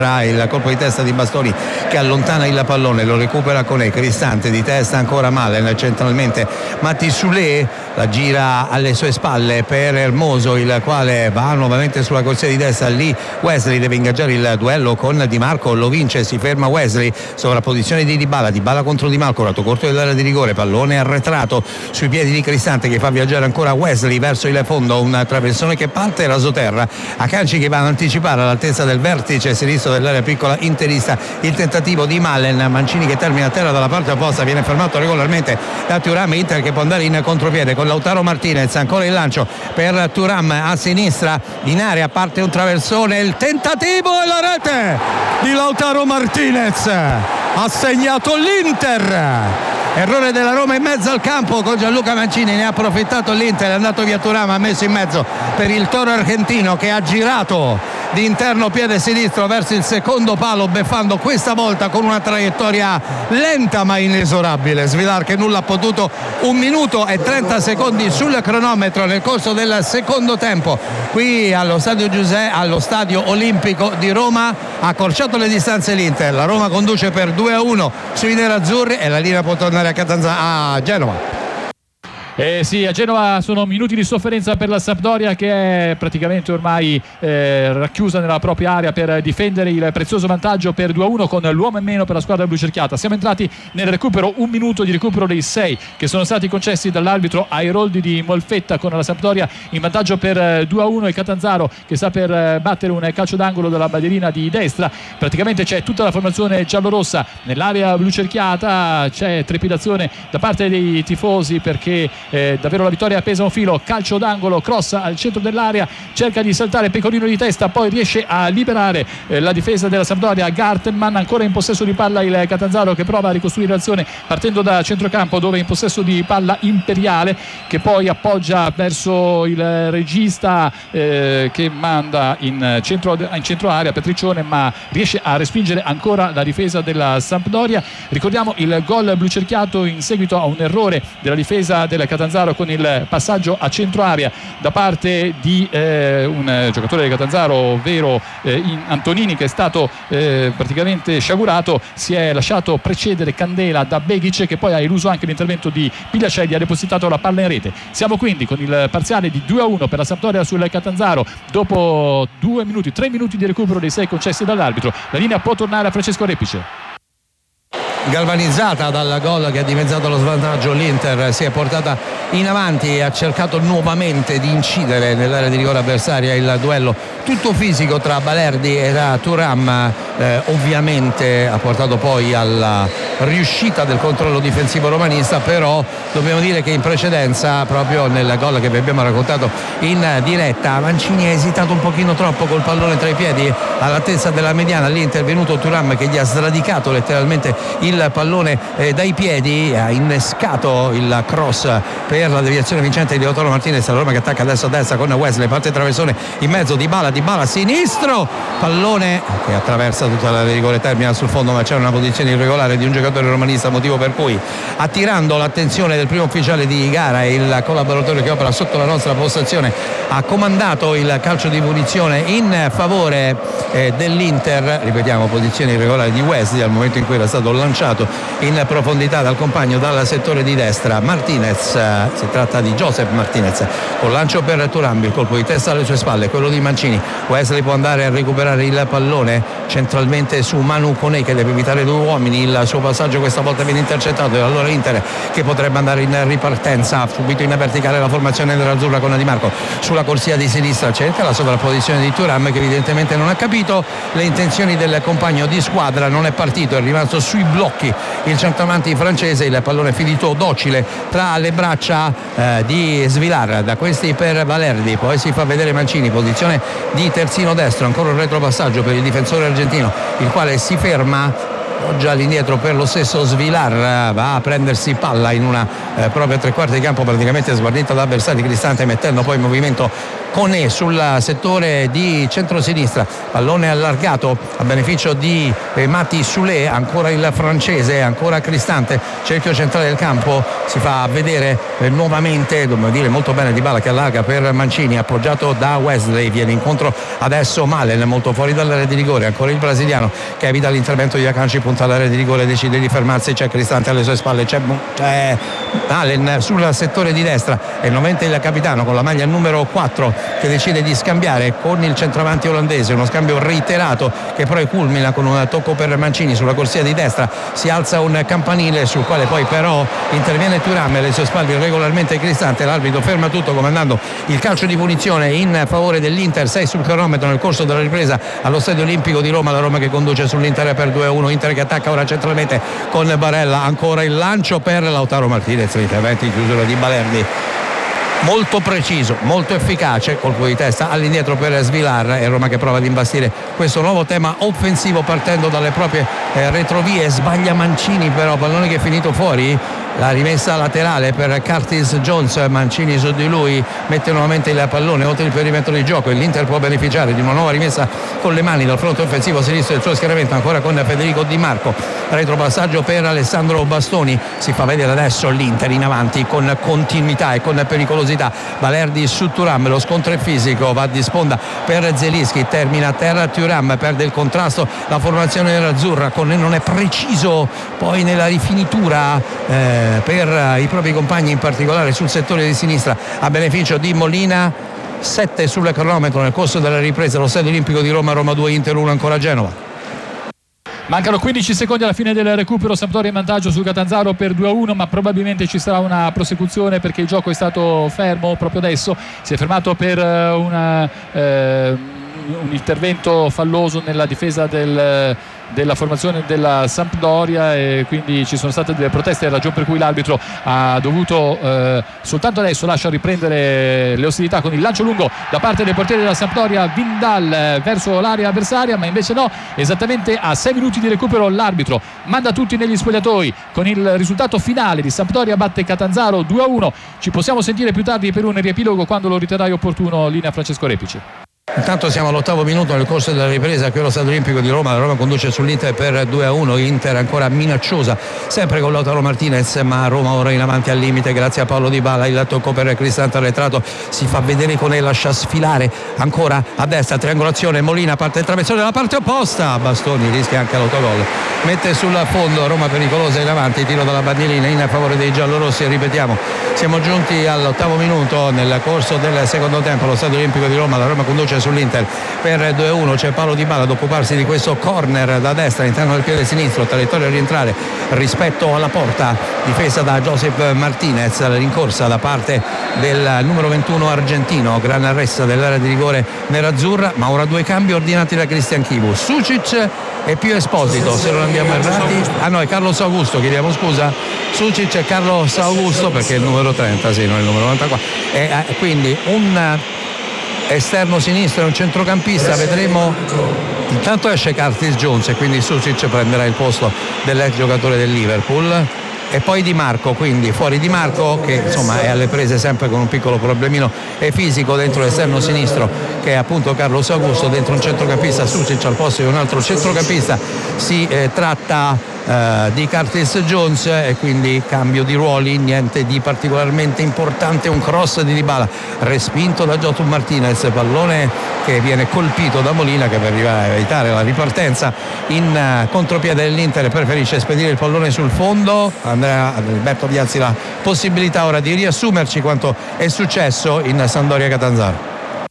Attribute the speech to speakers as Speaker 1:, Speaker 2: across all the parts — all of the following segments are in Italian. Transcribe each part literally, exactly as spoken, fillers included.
Speaker 1: il colpo di testa di Bastoni che allontana il pallone, lo recupera con Cristante, di testa ancora male centralmente Matti Soulé, la gira alle sue spalle per Hermoso, il quale va nuovamente sulla corsia di destra. Lì Wesley deve ingaggiare il duello con Di Marco, lo vince, si ferma Wesley, sovrapposizione di Dybala, Dybala contro Di Marco, lato corto dell'area di rigore, pallone arretrato sui piedi di Cristante che fa viaggiare ancora Wesley verso il fondo, un traversone che parte, rasoterra, Akanji che va ad anticipare all'altezza del vertice sinistro dell'area piccola interista, il tentativo di Malen, Mancini che termina a terra dalla parte opposta, viene fermato regolarmente da Thuram, Inter che può andare in contropiede con Lautaro Martinez, ancora il lancio per Thuram a sinistra, in area parte un traversone, il tentativo e la rete di Lautaro Martinez, ha segnato l'Inter. Errore della Roma in mezzo al campo con Gianluca Mancini, ne ha approfittato l'Inter, è andato via Thuram, ha messo in mezzo per il toro argentino che ha girato di interno piede sinistro verso il secondo palo, beffando questa volta con una traiettoria lenta ma inesorabile. Svilar che nulla ha potuto, un minuto e trenta secondi sul cronometro nel corso del secondo tempo qui allo stadio Giuseppe, allo stadio olimpico di Roma. Ha accorciato le distanze l'Inter, la Roma conduce per due a uno sui nerazzurri e la linea può tornare a Catanzaro, a Genova.
Speaker 2: Eh sì, a Genova sono minuti di sofferenza per la Sampdoria che è praticamente ormai eh, racchiusa nella propria area per difendere il prezioso vantaggio per due a uno con l'uomo in meno per la squadra blu cerchiata. Siamo entrati nel recupero, un minuto di recupero dei sei che sono stati concessi dall'arbitro ai Roldi di Molfetta, con la Sampdoria in vantaggio per due a uno e Catanzaro che sta per battere un calcio d'angolo dalla bandierina di destra. Praticamente c'è tutta la formazione giallorossa nell'area blu cerchiata, c'è trepidazione da parte dei tifosi perché Eh, davvero la vittoria pesa un filo. Calcio d'angolo, cross al centro dell'area, cerca di saltare Pecorino di testa, poi riesce a liberare eh, la difesa della Sampdoria. Gartenman ancora in possesso di palla, il Catanzaro che prova a ricostruire l'azione partendo da centrocampo dove è in possesso di palla Imperiale che poi appoggia verso il regista eh, che manda in centro, in centro area Petriccione, ma riesce a respingere ancora la difesa della Sampdoria. Ricordiamo il gol blu cerchiato in seguito a un errore della difesa del Catanzaro con il passaggio a centro area da parte di eh, un giocatore del Catanzaro, ovvero eh, Antonini, che è stato eh, praticamente sciagurato. Si è lasciato precedere Candela da Begic che poi ha eluso anche l'intervento di Pigliacelli, ha depositato la palla in rete. Siamo quindi con il parziale di due a uno per la Sampdoria sul Catanzaro dopo due minuti, tre minuti di recupero dei sei concessi dall'arbitro. La linea può tornare a Francesco Repice.
Speaker 1: Galvanizzata dal gol che ha dimezzato lo svantaggio, l'Inter si è portata in avanti e ha cercato nuovamente di incidere nell'area di rigore avversaria. Il duello tutto fisico tra Balerdi e Thuram eh, ovviamente ha portato poi alla riuscita del controllo difensivo romanista, però dobbiamo dire che in precedenza, proprio nel gol che vi abbiamo raccontato in diretta, Mancini ha esitato un pochino troppo col pallone tra i piedi all'altezza della mediana. Lì è intervenuto Thuram che gli ha sradicato letteralmente il il pallone eh, dai piedi, ha innescato il cross per la deviazione vincente di Lautaro Martinez. La Roma che attacca adesso a destra con Wesley, parte traversone in mezzo, Dybala, Dybala sinistro, pallone che attraversa tutta la rigore, termina sul fondo, ma c'è una posizione irregolare di un giocatore romanista, motivo per cui, attirando l'attenzione del primo ufficiale di gara e il collaboratore che opera sotto la nostra postazione, ha comandato il calcio di punizione in favore eh, dell'Inter. Ripetiamo, posizione irregolare di Wesley al momento in cui era stato lanciato in profondità dal compagno dal settore di destra. Martinez, si tratta di Joseph Martinez, con lancio per Thuram, il colpo di testa alle sue spalle, quello di Mancini. Wesley può andare a recuperare il pallone centralmente su Manu Koné che deve evitare due uomini, il suo passaggio questa volta viene intercettato e allora Inter che potrebbe andare in ripartenza. Subito in verticale la formazione nerazzurra con Di Marco sulla corsia di sinistra, cerca la sovrapposizione di Thuram che evidentemente non ha capito le intenzioni del compagno di squadra, non è partito, è rimasto sui blocchi il centravanti francese. Il pallone finito docile tra le braccia eh, di Svilar, da questi per Balerdi, poi si fa vedere Mancini, posizione di terzino destro, ancora un retropassaggio per il difensore argentino, il quale si ferma già all'indietro per lo stesso Svilar, va a prendersi palla in una eh, propria tre quarti di campo praticamente sguardita da avversari, Cristante mettendo poi in movimento Koné sul settore di centrosinistra, pallone allargato a beneficio di eh, Matti Soulé, ancora il francese, ancora Cristante, cerchio centrale del campo, si fa vedere eh, nuovamente, dobbiamo dire molto bene Dybala che allarga per Mancini, appoggiato da Wesley, viene incontro adesso Malen molto fuori dall'area di rigore, ancora il brasiliano che evita l'intervento di Akanji, punta all'area di rigore, decide di fermarsi, c'è Cristante alle sue spalle, c'è, c'è Malen sul settore di destra e nuovamente il capitano con la maglia numero quattro che decide di scambiare con il centravanti olandese, uno scambio reiterato che poi culmina con un tocco per Mancini sulla corsia di destra, si alza un campanile sul quale poi però interviene Thuram e alle sue spalle regolarmente Cristante, l'arbitro ferma tutto comandando il calcio di punizione in favore dell'Inter, sei sul cronometro nel corso della ripresa allo Stadio Olimpico di Roma, la Roma che conduce sull'Inter per due a uno, Inter che attacca ora centralmente con Barella, ancora il lancio per Lautaro Martinez, l'intervento in chiusura di Balerdi molto preciso, molto efficace, colpo di testa all'indietro per Svilar e Roma che prova ad imbastire questo nuovo tema offensivo partendo dalle proprie eh, retrovie, sbaglia Mancini però, pallone che è finito fuori, la rimessa laterale per Curtis Jones, Mancini su di lui mette nuovamente il pallone oltre il perimetro di gioco e l'Inter può beneficiare di una nuova rimessa con le mani dal fronte offensivo sinistro del suo schieramento, ancora con Federico Di Marco, retropassaggio per Alessandro Bastoni, si fa vedere adesso l'Inter in avanti con continuità e con pericolosità, Balerdi su Thuram, lo scontro è fisico, va di sponda per Zelinski, termina a terra Thuram, perde il contrasto la formazione nerazzurra, con non è preciso poi nella rifinitura eh, per i propri compagni, in particolare sul settore di sinistra a beneficio di Molina. Sette sul cronometro nel corso della ripresa allo Stadio Olimpico di Roma, Roma due Inter uno ancora Genova.
Speaker 2: Mancano quindici secondi alla fine del recupero, Sampdoria in vantaggio sul Catanzaro per due a uno, ma probabilmente ci sarà una prosecuzione perché il gioco è stato fermo proprio adesso, si è fermato per una, eh, un intervento falloso nella difesa del, della formazione della Sampdoria e quindi ci sono state delle proteste, ragione per cui l'arbitro ha dovuto eh, soltanto adesso lascia riprendere le ostilità con il lancio lungo da parte del portiere della Sampdoria Vindal eh, verso l'area avversaria, ma invece no, esattamente a sei minuti di recupero l'arbitro manda tutti negli spogliatoi con il risultato finale di Sampdoria batte Catanzaro due a uno. Ci possiamo sentire più tardi per un riepilogo quando lo riterrai opportuno, linea Francesco Repici.
Speaker 1: Intanto siamo all'ottavo minuto nel corso della ripresa qui allo Stadio Olimpico di Roma, la Roma conduce sull'Inter per due a uno, Inter ancora minacciosa sempre con Lautaro Martinez, ma Roma ora in avanti al limite grazie a Paolo Dybala, il tocco per Cristante arretrato, si fa vedere con lei, lascia sfilare ancora a destra, triangolazione, Molina parte il traversone dalla parte opposta, Bastoni rischia anche l'autogol, mette sul fondo, Roma pericolosa in avanti, tiro dalla bandierina in favore dei giallorossi e ripetiamo, siamo giunti all'ottavo minuto nel corso del secondo tempo allo Stadio Olimpico di Roma, la Roma conduce sull'Inter per due a uno, c'è Paolo Dybala ad occuparsi di questo corner da destra all'interno del piede sinistro, traiettoria orientale rispetto alla porta, difesa da Josep Martinez, la rincorsa da parte del numero ventuno argentino, gran arresto dell'area di rigore nerazzurra, ma ora due cambi ordinati da Christian Chivu, Sucic e più Esposito, se non andiamo errati, ah no è Carlos Augusto, chiediamo scusa, Sucic e Carlos Augusto perché è il numero trenta, sì, non il numero novantaquattro, e eh, quindi un esterno sinistro e un centrocampista, vedremo. Intanto esce Curtis Jones e quindi Sucic prenderà il posto dell'ex giocatore del Liverpool e poi Di Marco, quindi fuori Di Marco che insomma è alle prese sempre con un piccolo problemino e fisico dentro l'esterno sinistro che è appunto Carlos Augusto, dentro un centrocampista Sucic al posto di un altro centrocampista, si eh, tratta Uh, di Curtis Jones e quindi cambio di ruoli, niente di particolarmente importante, un cross di Dybala respinto da Josep Martinez, pallone che viene colpito da Molina che per arrivare a evitare la ripartenza in uh, contropiede dell'Inter preferisce spedire il pallone sul fondo. Andrea Alberto Biazzi la possibilità ora di riassumerci quanto è successo in Sampdoria Catanzaro.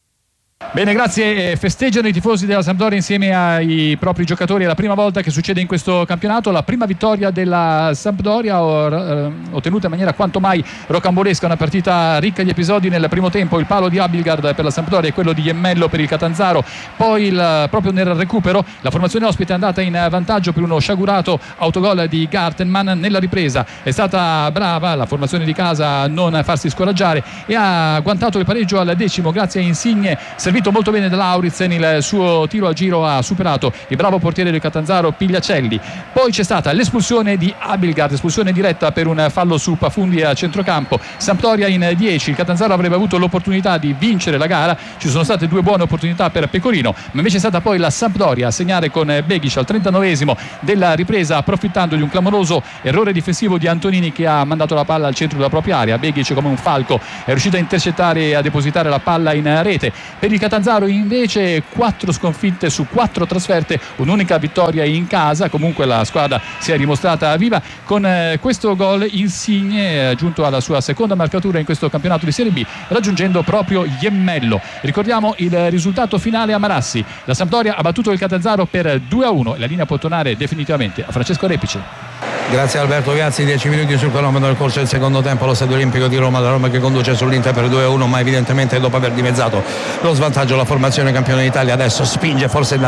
Speaker 2: Bene, grazie. Festeggiano i tifosi della Sampdoria insieme ai propri giocatori, è la prima volta che succede in questo campionato, la prima vittoria della Sampdoria ottenuta in maniera quanto mai rocambolesca, una partita ricca di episodi nel primo tempo, il palo di Abildgaard per la Sampdoria e quello di Iemmello per il Catanzaro, poi il, proprio nel recupero la formazione ospite è andata in vantaggio per uno sciagurato autogol di Gartenman, nella ripresa è stata brava la formazione di casa a non farsi scoraggiare e ha agguantato il pareggio al decimo grazie a Insigne servito Vinto molto bene da Lauritsen, il suo tiro a giro ha superato il bravo portiere del Catanzaro Pigliacelli. Poi c'è stata l'espulsione di Abilgard, espulsione diretta per un fallo su Pafundi a centrocampo. Sampdoria in dieci, il Catanzaro avrebbe avuto l'opportunità di vincere la gara, ci sono state due buone opportunità per Pecorino, ma invece è stata poi la Sampdoria a segnare con Begic al trentanovesimo della ripresa, approfittando di un clamoroso errore difensivo di Antonini che ha mandato la palla al centro della propria area. Begic, come un falco, è riuscito a intercettare e a depositare la palla in rete. Per il Catanzaro invece quattro sconfitte su quattro trasferte, un'unica vittoria in casa. Comunque la squadra si è dimostrata viva. Con eh, questo gol Insigne è giunto alla sua seconda marcatura in questo campionato di Serie B, raggiungendo proprio Iemmello. Ricordiamo il risultato finale a Marassi: la Sampdoria ha battuto il Catanzaro per due a uno e la linea può tornare definitivamente a Francesco Repice.
Speaker 1: Grazie Alberto Viazzi, dieci minuti sul cronometro nel corso del secondo tempo. Lo Stadio Olimpico di Roma, la Roma che conduce sull'Inter per due a uno, ma evidentemente dopo aver dimezzato lo svantaggio la formazione campione d'Italia adesso spinge forse